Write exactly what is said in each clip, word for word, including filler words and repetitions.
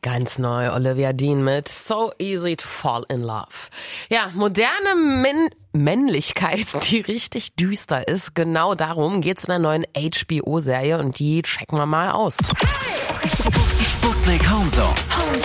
Ganz neu, Olivia Dean mit So Easy to Fall in Love. Ja, moderne Män- Männlichkeit, die richtig düster ist. Genau darum geht's in der neuen H B O-Serie und die checken wir mal aus. Sputnik Homezone.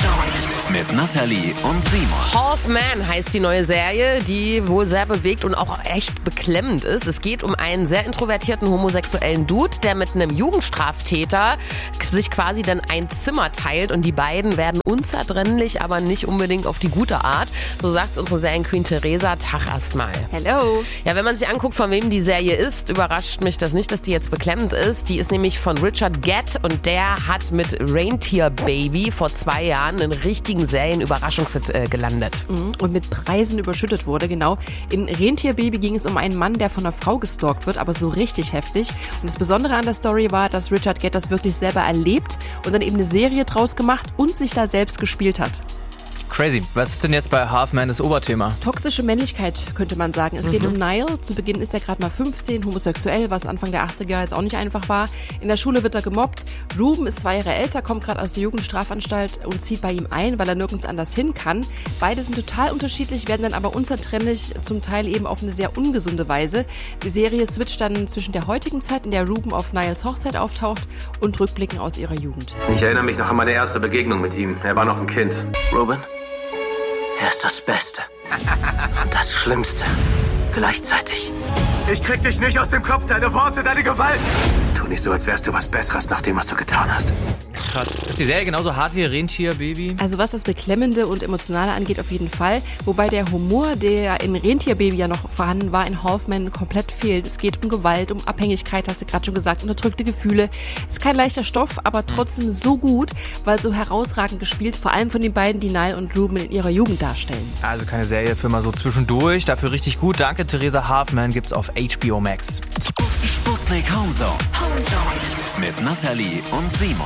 Mit Nathalie und Simon. Half Man heißt die neue Serie, die wohl sehr bewegt und auch echt beklemmend ist. Es geht um einen sehr introvertierten homosexuellen Dude, der mit einem Jugendstraftäter sich quasi dann ein Zimmer teilt und die beiden werden unzertrennlich, aber nicht unbedingt auf die gute Art. So sagt unsere Serienqueen Theresa. Tag erstmal. Hello. Ja, wenn man sich anguckt, von wem die Serie ist, überrascht mich das nicht, dass die jetzt beklemmend ist. Die ist nämlich von Richard Gett und der hat mit Reindeer Baby vor zwei Jahren einen richtigen Serienüberraschungshit äh, gelandet. Und mit Preisen überschüttet wurde, genau. In Rentier Baby ging es um einen Mann, der von einer Frau gestalkt wird, aber so richtig heftig. Und das Besondere an der Story war, dass Richard Gett das wirklich selber erlebt und dann eben eine Serie draus gemacht und sich da selbst gespielt hat. Crazy. Was ist denn jetzt bei Half Man das Oberthema? Toxische Männlichkeit, könnte man sagen. Es mhm. geht um Niall. Zu Beginn ist er gerade mal fünfzehn, homosexuell, was Anfang der achtziger jetzt auch nicht einfach war. In der Schule wird er gemobbt. Ruben ist zwei Jahre älter, kommt gerade aus der Jugendstrafanstalt und zieht bei ihm ein, weil er nirgends anders hin kann. Beide sind total unterschiedlich, werden dann aber unzertrennlich, zum Teil eben auf eine sehr ungesunde Weise. Die Serie switcht dann zwischen der heutigen Zeit, in der Ruben auf Nialls Hochzeit auftaucht, und Rückblicken aus ihrer Jugend. Ich erinnere mich noch an meine erste Begegnung mit ihm. Er war noch ein Kind. Ruben? Er ist das Beste. Und das Schlimmste. Gleichzeitig. Ich krieg dich nicht aus dem Kopf, deine Worte, deine Gewalt. Tu nicht so, als wärst du was Besseres nach dem, was du getan hast. Krass. Ist die Serie genauso hart wie Rentier Baby? Also was das Beklemmende und Emotionale angeht, auf jeden Fall. Wobei der Humor, der in Rentier Baby ja noch vorhanden war, in Half Man komplett fehlt. Es geht um Gewalt, um Abhängigkeit, hast du gerade schon gesagt, unterdrückte Gefühle. Ist kein leichter Stoff, aber trotzdem so gut, weil so herausragend gespielt, vor allem von den beiden, die Niall und Ruben in ihrer Jugend darstellen. Also keine Serie für mal so zwischendurch, dafür richtig gut. Danke, Theresa. Half Man gibt's auf H B O Max. Sputnik Homezone. Mit Nathalie und Simon.